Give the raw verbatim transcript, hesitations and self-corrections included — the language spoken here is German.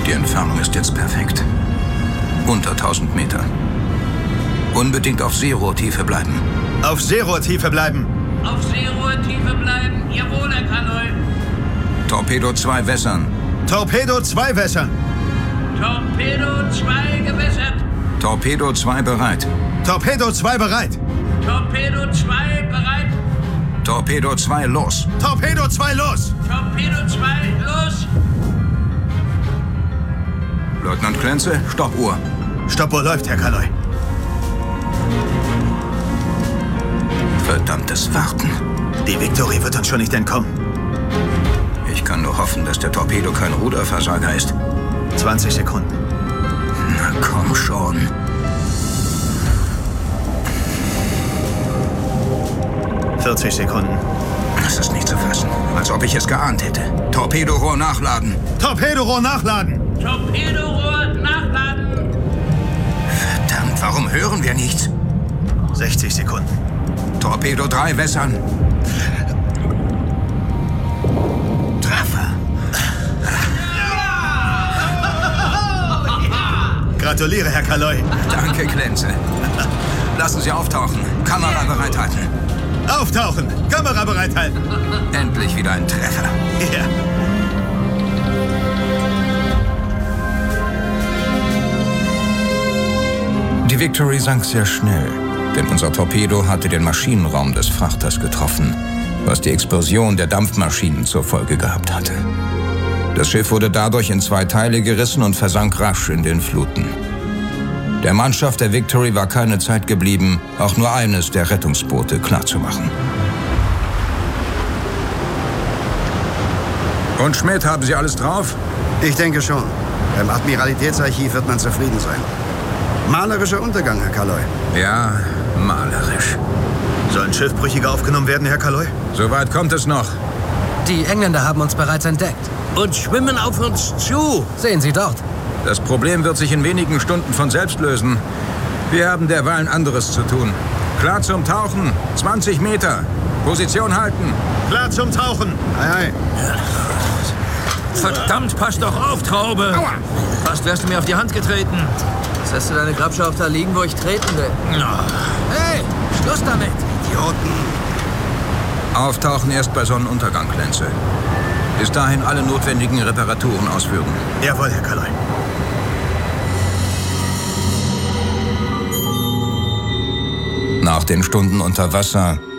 Die Entfernung ist jetzt perfekt. Unter tausend Meter. Unbedingt auf Seerohrtiefe bleiben. Auf Seerohrtiefe bleiben. Auf Seerohrtiefe bleiben. Jawohl, Herr Kaloy. Torpedo zwei wässern. Torpedo zwei wässern. Torpedo zwei gewässert. Torpedo zwei bereit. Torpedo zwei bereit. Torpedo zwei bereit. Torpedo zwei los. Torpedo zwei los. Torpedo zwei los. Leutnant Klenze, Stoppuhr. Stoppuhr läuft, Herr Kaloy. Verdammtes Warten. Die Victory wird uns schon nicht entkommen. Ich kann nur hoffen, dass der Torpedo kein Ruderversager ist. zwanzig Sekunden. Na komm schon. vierzig Sekunden. Das ist nicht zu fassen. Als ob ich es geahnt hätte. Torpedorohr nachladen. Torpedorohr nachladen. Torpedorohr nachladen. Verdammt, warum hören wir nichts? sechzig Sekunden. Torpedo drei wässern. Treffer. Gratuliere, Herr Kaloy. Danke, Klenze. Lassen Sie auftauchen. Kamera bereithalten. Auftauchen. Kamera bereithalten. Endlich wieder ein Treffer. Ja. Die Victory sank sehr schnell, denn unser Torpedo hatte den Maschinenraum des Frachters getroffen, was die Explosion der Dampfmaschinen zur Folge gehabt hatte. Das Schiff wurde dadurch in zwei Teile gerissen und versank rasch in den Fluten. Der Mannschaft der Victory war keine Zeit geblieben, auch nur eines der Rettungsboote klarzumachen. Und Schmidt, haben Sie alles drauf? Ich denke schon. Beim Admiralitätsarchiv wird man zufrieden sein. Malerischer Untergang, Herr Kaloy. Ja, malerisch. Sollen Schiffbrüchige aufgenommen werden, Herr Kaloy? Soweit kommt es noch. Die Engländer haben uns bereits entdeckt. Und schwimmen auf uns zu. Sehen Sie dort. Das Problem wird sich in wenigen Stunden von selbst lösen. Wir haben derweil anderes zu tun. Klar zum Tauchen. zwanzig Meter. Position halten. Klar zum Tauchen. Ei, ei. Verdammt, pass doch auf, Traube! Aua. Fast wärst du mir auf die Hand getreten. Jetzt lässt du deine Grabsche auf da liegen, wo ich treten will. Hey, Schluss damit! Idioten. Auftauchen erst bei Sonnenuntergang, Klenze. Bis dahin alle notwendigen Reparaturen ausführen. Jawohl, Herr Kaloy. Nach den Stunden unter Wasser